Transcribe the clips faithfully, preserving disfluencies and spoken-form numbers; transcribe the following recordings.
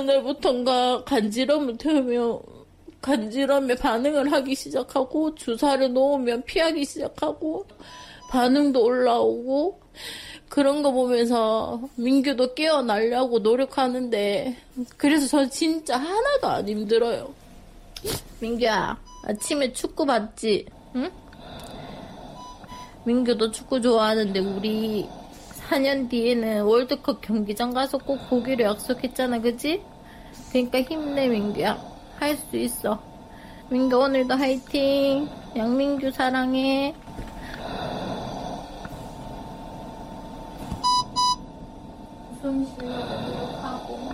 날부턴가 간지럼을 태우며 간지럼에 반응을 하기 시작하고 주사를 놓으면 피하기 시작하고 반응도 올라오고 그런 거 보면서 민규도 깨어나려고 노력하는데 그래서 저 진짜 하나도 안 힘들어요. 민규야, 아침에 축구 봤지? 응? 민규도 축구 좋아하는데 우리 사 년 뒤에는 월드컵 경기장 가서 꼭 보기로 약속했잖아, 그지? 그러니까 힘내, 민규야. 할 수 있어. 민규 오늘도 화이팅. 양민규 사랑해. 숨 쉬려고 노력하고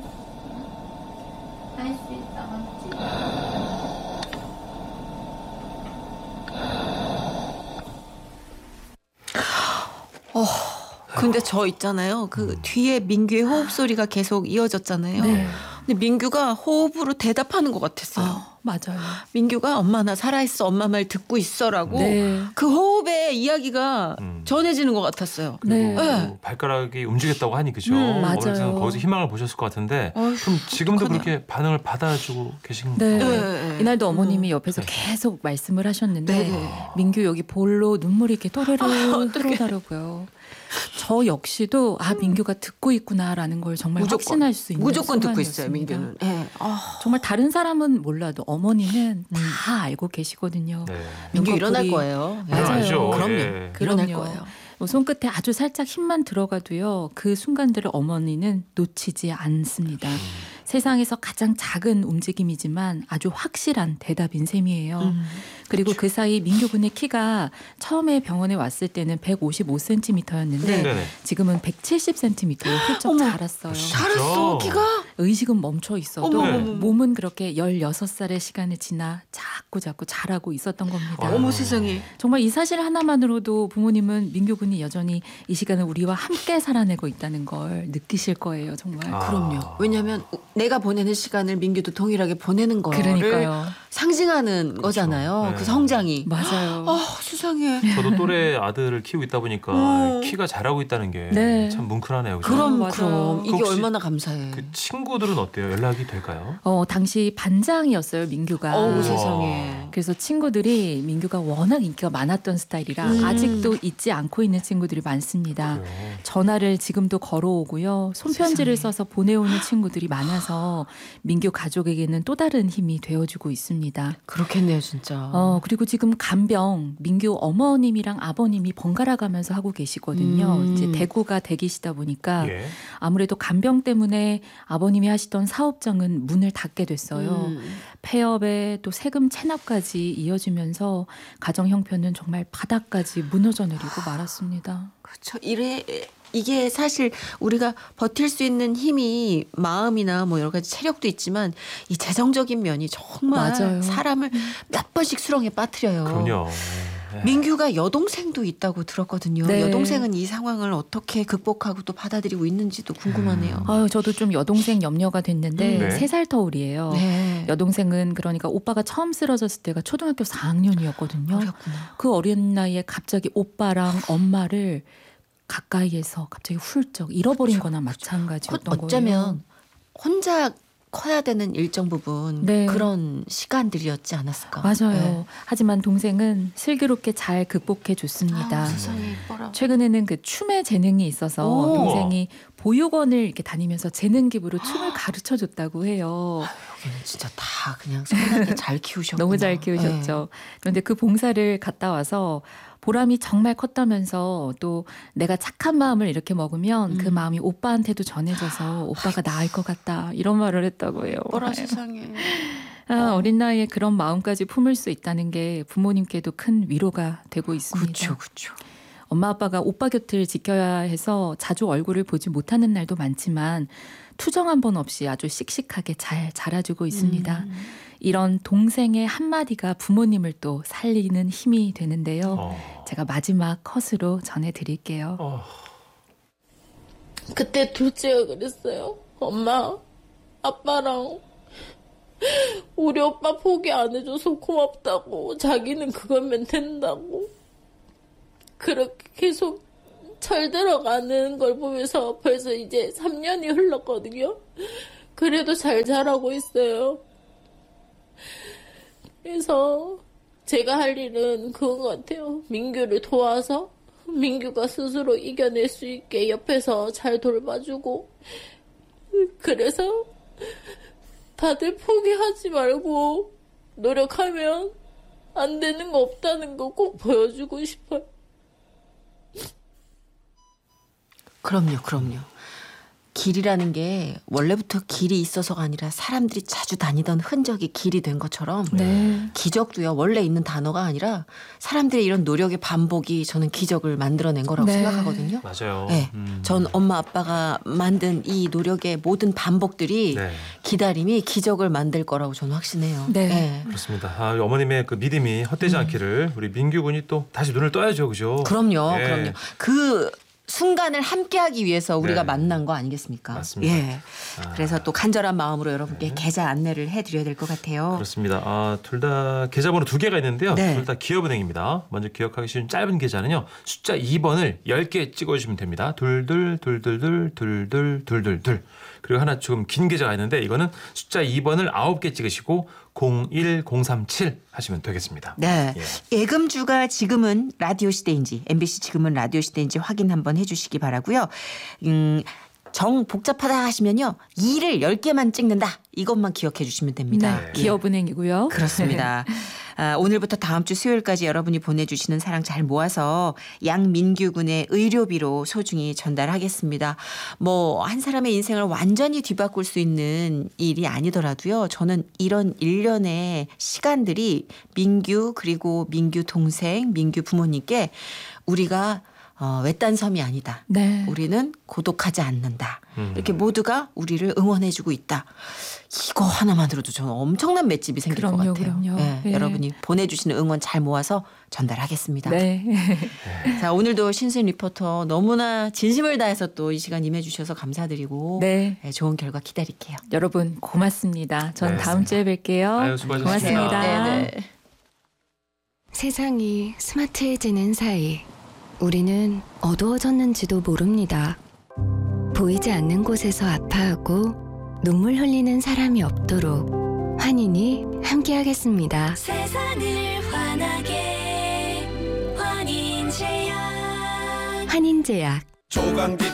할 수 있어, 맞지? 어, 근데 저 있잖아요. 그 뒤에 민규의 호흡 소리가 계속 이어졌잖아요. 네. 근데 민규가 호흡으로 대답하는 것 같았어요. 아, 맞아요. 민규가 엄마 나 살아있어, 엄마 말 듣고 있어라고 네. 그 호흡의 이야기가 음. 전해지는 것 같았어요. 그리고 네. 뭐 발가락이 움직였다고 하니 그죠? 음, 맞아요. 어머니는 거기서 희망을 보셨을 것 같은데 어휴, 그럼 지금도 어떡하냐. 그렇게 반응을 받아주고 계신 네. 거예요? 네. 이날도 어머님이 음. 옆에서 계속 말씀을 하셨는데 네. 민규 여기 볼로 눈물이 이렇게 또르르 흐르더라고요. 저 역시도 아 민규가 듣고 있구나라는 걸 정말 무조건, 확신할 수 있는 무조건 듣고 있어요, 순간이었습니다. 민규는. 네. 아, 정말 다른 사람은 몰라도 어머니는 다 알고 계시거든요. 네. 민규 눈꺼풀이- 일어날 거예요. 맞아요. 일어나죠. 그럼요. 예. 일어날 그럼요. 거예요. 뭐 손끝에 아주 살짝 힘만 들어가도요. 그 순간들을 어머니는 놓치지 않습니다. 음. 세상에서 가장 작은 움직임이지만 아주 확실한 대답인 셈이에요. 음. 그리고 그 사이 민규 군의 키가 처음에 병원에 왔을 때는 백오십오 센티미터였는데 네네. 지금은 백칠십 센티미터로 훌쩍 어머. 자랐어요. 잘했어, 진짜? 키가. 의식은 멈춰 있어도 어머, 어머, 어머. 몸은 그렇게 열여섯 살의 시간을 지나 자꾸 자꾸 자라고 있었던 겁니다. 어머. 어머 세상에. 정말 이 사실 하나만으로도 부모님은 민규 군이 여전히 이 시간을 우리와 함께 살아내고 있다는 걸 느끼실 거예요. 정말. 아. 그럼요. 왜냐하면 내가 보내는 시간을 민규도 동일하게 보내는 거를 그러니까요. 상징하는 거잖아요. 네. 그 성장이. 맞아요. 아, 세상에. 저도 또래 아들을 키우고 있다 보니까 어. 키가 자라고 있다는 게 네. 참 뭉클하네요. 그죠? 그럼 맞아요. 그럼 이게 혹시 얼마나 감사해. 그 친구들은 어때요? 연락이 될까요? 어, 당시 반장이었어요, 민규가. 어우 우와. 세상에. 그래서 친구들이 민규가 워낙 인기가 많았던 스타일이라 음. 아직도 잊지 않고 있는 친구들이 많습니다. 그래요. 전화를 지금도 걸어오고요. 손편지를 세상에. 써서 보내오는 친구들이 많아서 민규 가족에게는 또 다른 힘이 되어주고 있습니다. 그렇겠네요 진짜. 어, 그리고 지금 간병 민규 어머님이랑 아버님이 번갈아 가면서 하고 계시거든요. 음. 이제 대구가 대기시다 보니까 예. 아무래도 간병 때문에 아버님이 하시던 사업장은 문을 닫게 됐어요. 음. 폐업에 또 세금 체납까지 이어지면서 가정 형편은 정말 바닥까지 무너져 내리고 말았습니다. 그렇죠. 이래 이게 사실 우리가 버틸 수 있는 힘이 마음이나 뭐 여러 가지 체력도 있지만 이 재정적인 면이 정말 맞아요. 사람을 몇 번씩 수렁에 빠뜨려요. 그럼요. 네. 민규가 여동생도 있다고 들었거든요. 네. 여동생은 이 상황을 어떻게 극복하고 또 받아들이고 있는지도 궁금하네요. 아유, 저도 좀 여동생 염려가 됐는데 네. 세 살 터울이에요. 네. 여동생은 그러니까 오빠가 처음 쓰러졌을 때가 초등학교 사 학년이었거든요. 어렵구나. 그 어린 나이에 갑자기 오빠랑 엄마를 가까이에서 갑자기 훌쩍 잃어버린 거나 마찬가지였던 거예요. 어쩌면 혼자 커야 되는 일정 부분 네. 그런 시간들이었지 않았을까. 맞아요. 네. 하지만 동생은 슬기롭게 잘 극복해 줬습니다. 아, 세상에 예뻐라. 최근에는 그 춤의 재능이 있어서 오. 동생이 보육원을 이렇게 다니면서 재능 기부로 춤을 가르쳐 줬다고 해요. 여기는 진짜 다 그냥 선하게 잘 키우셨구나. 너무 잘 키우셨죠. 네. 그런데 그 봉사를 갔다 와서 보람이 정말 컸다면서 또 내가 착한 마음을 이렇게 먹으면 음. 그 마음이 오빠한테도 전해져서 오빠가 나을 것 같다 이런 말을 했다고 해요. 예뻐라 세상에. 아, 어린 나이에 그런 마음까지 품을 수 있다는 게 부모님께도 큰 위로가 되고 있습니다. 그렇죠, 그렇죠. 엄마 아빠가 오빠 곁을 지켜야 해서 자주 얼굴을 보지 못하는 날도 많지만 투정 한 번 없이 아주 씩씩하게 잘 자라주고 있습니다. 음. 이런 동생의 한마디가 부모님을 또 살리는 힘이 되는데요. 어. 제가 마지막 컷으로 전해드릴게요. 어. 그때 둘째가 그랬어요. 엄마, 아빠랑 우리 오빠 포기 안 해줘서 고맙다고. 자기는 그거면 된다고. 그렇게 계속 철들어가는 걸 보면서 벌써 이제 삼 년이 흘렀거든요. 그래도 잘 자라고 있어요. 그래서 제가 할 일은 그건 것 같아요. 민규를 도와서 민규가 스스로 이겨낼 수 있게 옆에서 잘 돌봐주고, 그래서 다들 포기하지 말고 노력하면 안 되는 거 없다는 거 꼭 보여주고 싶어요. 그럼요, 그럼요. 길이라는 게 원래부터 길이 있어서가 아니라 사람들이 자주 다니던 흔적이 길이 된 것처럼 네. 기적도요, 원래 있는 단어가 아니라 사람들의 이런 노력의 반복이 저는 기적을 만들어낸 거라고 네. 생각하거든요. 맞아요. 네. 음. 전 엄마 아빠가 만든 이 노력의 모든 반복들이 네. 기다림이 기적을 만들 거라고 저는 확신해요. 네. 그렇습니다. 아, 어머님의 그 믿음이 헛되지 않기를 우리 민규 군이 또 다시 눈을 떠야죠, 그죠? 그럼요, 예. 그럼요. 그 순간을 함께하기 위해서 우리가 네. 만난 거 아니겠습니까? 맞습니다. 예. 아. 그래서 또 간절한 마음으로 여러분께 네. 계좌 안내를 해드려야 될 것 같아요. 그렇습니다. 아, 둘 다 계좌번호 두 개가 있는데요. 네. 둘 다 기업은행입니다. 먼저 기억하기 쉬운 짧은 계좌는요. 숫자 이 번을 열 개 찍어주시면 됩니다. 둘둘 둘둘둘 둘둘 둘둘둘. 그리고 하나 조금 긴 계좌가 있는데 이거는 숫자 이 번을 아홉 개 찍으시고 공일공삼칠 하시면 되겠습니다. 네. 예. 예금주가 지금은 라디오 시대인지 엠비씨 지금은 라디오 시대인지 확인 한번 해주시기 바라고요. 음, 정 복잡하다 하시면요. 이를 열 개만 찍는다. 이것만 기억해 주시면 됩니다. 네. 예. 기업은행이고요. 그렇습니다. 아, 오늘부터 다음 주 수요일까지 여러분이 보내주시는 사랑 잘 모아서 양민규 군의 의료비로 소중히 전달하겠습니다. 뭐 한 사람의 인생을 완전히 뒤바꿀 수 있는 일이 아니더라도요. 저는 이런 일련의 시간들이 민규 그리고 민규 동생, 민규 부모님께 우리가 어, 외딴 섬이 아니다. 네. 우리는 고독하지 않는다. 음. 이렇게 모두가 우리를 응원해주고 있다. 이거 하나만으로도 저는 엄청난 맷집이 생길 그럼요, 것 같아요. 그럼요. 네, 예. 여러분이 보내주시는 응원 잘 모아서 전달하겠습니다. 네. 자, 오늘도 신수인 리포터 너무나 진심을 다해서 또 이 시간 임해주셔서 감사드리고 네. 네, 좋은 결과 기다릴게요. 여러분 고맙습니다. 전 네. 다음 주에 뵐게요. 아유, 수고하셨습니다. 고맙습니다. 네, 네. 세상이 스마트해지는 사이 우리는 어두워졌는지도 모릅니다. 보이지 않는 곳에서 아파하고 눈물 흘리는 사람이 없도록 환인이 함께하겠습니다. 세상을 환하게 환인제약 환인제약 조강빛